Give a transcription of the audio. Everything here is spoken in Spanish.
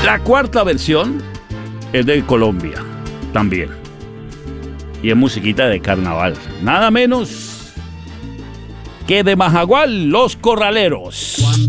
La cuarta versión es de Colombia, también. Y es musiquita de carnaval. Nada menos que de Majagual, Los Corraleros.